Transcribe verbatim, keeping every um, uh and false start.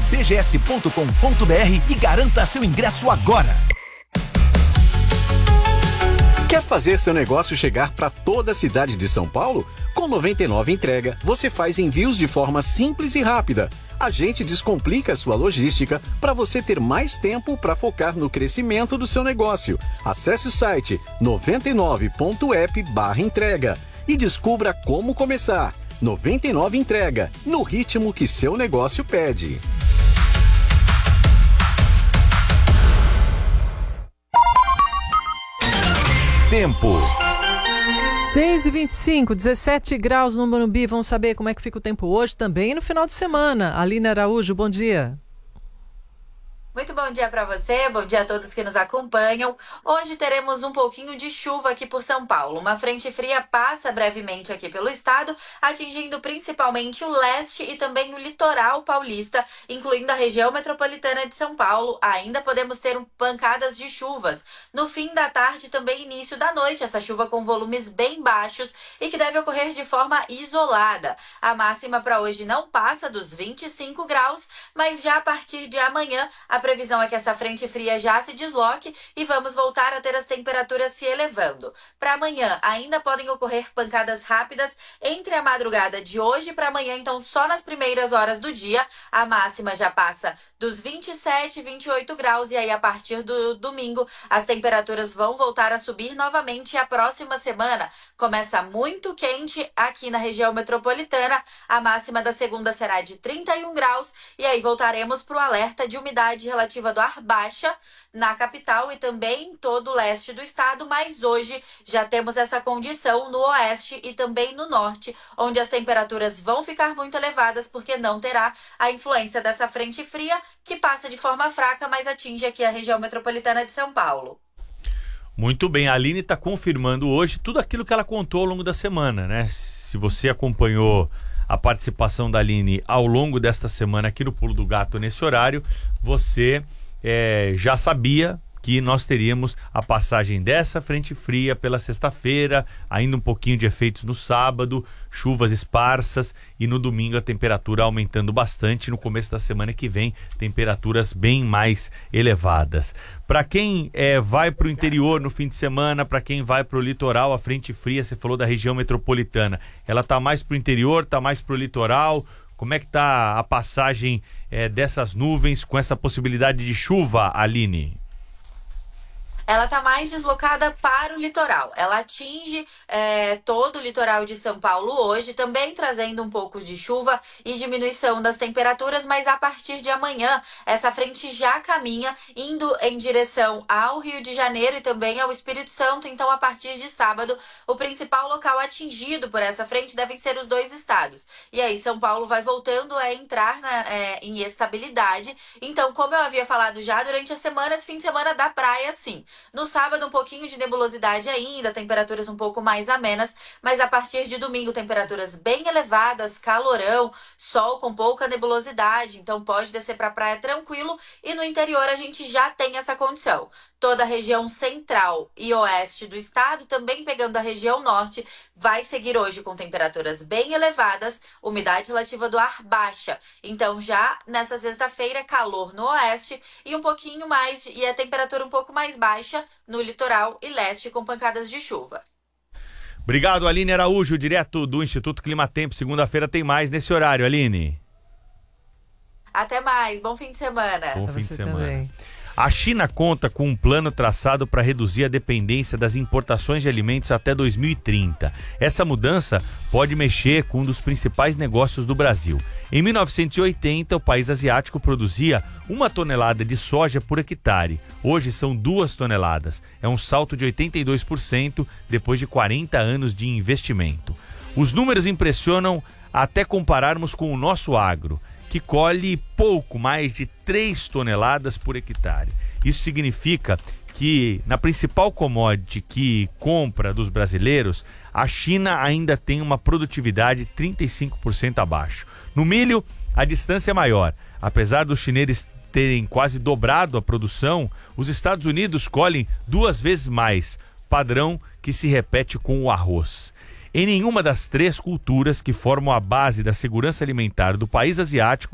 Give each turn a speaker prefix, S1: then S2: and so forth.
S1: b g s ponto com ponto b r e garanta seu ingresso agora.
S2: Quer fazer seu negócio chegar para toda a cidade de São Paulo? Com noventa e nove Entrega, você faz envios de forma simples e rápida. A gente descomplica a sua logística para você ter mais tempo para focar no crescimento do seu negócio. Acesse o site noventa e nove ponto app barra entrega e descubra como começar. noventa e nove Entrega, no ritmo que seu negócio pede.
S1: Tempo.
S3: seis e vinte e cinco, dezessete graus no Morumbi. Vamos saber como é que fica o tempo hoje também e no final de semana. Aline Araújo, bom dia.
S4: Muito bom dia para você, bom dia a todos que nos acompanham. Hoje teremos um pouquinho de chuva aqui por São Paulo. Uma frente fria passa brevemente aqui pelo estado, atingindo principalmente o leste e também o litoral paulista, incluindo a região metropolitana de São Paulo. Ainda podemos ter pancadas de chuvas. No fim da tarde e também início da noite, essa chuva com volumes bem baixos e que deve ocorrer de forma isolada. A máxima para hoje não passa dos vinte e cinco graus, mas já a partir de amanhã a A previsão é que essa frente fria já se desloque e vamos voltar a ter as temperaturas se elevando. Para amanhã, ainda podem ocorrer pancadas rápidas entre a madrugada de hoje para amanhã, então só nas primeiras horas do dia. A máxima já passa dos vinte e sete, vinte e oito graus e aí a partir do domingo as temperaturas vão voltar a subir novamente. E a próxima semana começa muito quente aqui na região metropolitana. A máxima da segunda será de trinta e um graus e aí voltaremos para o alerta de umidade relativa do ar baixa na capital e também em todo o leste do estado, mas hoje já temos essa condição no oeste e também no norte, onde as temperaturas vão ficar muito elevadas porque não terá a influência dessa frente fria que passa de forma fraca, mas atinge aqui a região metropolitana de São Paulo.
S5: Muito bem, a Aline está confirmando hoje tudo aquilo que ela contou ao longo da semana, né? Se você acompanhou a participação da Aline ao longo desta semana aqui no Pulo do Gato nesse horário, você é, já sabia que nós teríamos a passagem dessa frente fria pela sexta-feira, ainda um pouquinho de efeitos no sábado, chuvas esparsas e no domingo a temperatura aumentando bastante. No começo da semana que vem, temperaturas bem mais elevadas. Para quem é, vai para o interior no fim de semana, para quem vai para o litoral, a frente fria, você falou da região metropolitana, ela está mais para o interior, está mais para o litoral? Como é que está a passagem é, dessas nuvens com essa possibilidade de chuva, Aline?
S4: Ela está mais deslocada para o litoral. Ela atinge é, todo o litoral de São Paulo hoje, também trazendo um pouco de chuva e diminuição das temperaturas, mas a partir de amanhã, essa frente já caminha, indo em direção ao Rio de Janeiro e também ao Espírito Santo. Então, a partir de sábado, o principal local atingido por essa frente devem ser os dois estados. E aí, São Paulo vai voltando a entrar na, é, em estabilidade. Então, como eu havia falado já, durante a semana, esse fim de semana da praia, sim. No sábado, um pouquinho de nebulosidade ainda, temperaturas um pouco mais amenas, mas a partir de domingo, temperaturas bem elevadas, calorão, sol com pouca nebulosidade, então pode descer para a praia tranquilo e no interior a gente já tem essa condição. Toda a região central e oeste do estado, também pegando a região norte, vai seguir hoje com temperaturas bem elevadas, umidade relativa do ar baixa. Então já nessa sexta-feira, calor no oeste e um pouquinho mais, e a temperatura um pouco mais baixa no litoral e leste com pancadas de chuva.
S5: Obrigado, Aline Araújo, direto do Instituto Climatempo. Segunda-feira tem mais nesse horário, Aline.
S4: Até mais, bom fim de semana.
S5: Bom fim de semana.
S3: Também.
S5: A China conta com um plano traçado para reduzir a dependência das importações de alimentos até dois mil e trinta. Essa mudança pode mexer com um dos principais negócios do Brasil. Em mil novecentos e oitenta, o país asiático produzia uma tonelada de soja por hectare. Hoje são duas toneladas. É um salto de oitenta e dois por cento depois de quarenta anos de investimento. Os números impressionam até compararmos com o nosso agro, que colhe pouco mais de três toneladas por hectare. Isso significa que na principal commodity que compra dos brasileiros, a China ainda tem uma produtividade trinta e cinco por cento abaixo. No milho, a distância é maior. Apesar dos chineses terem quase dobrado a produção, os Estados Unidos colhem duas vezes mais, padrão que se repete com o arroz. Em nenhuma das três culturas que formam a base da segurança alimentar do país asiático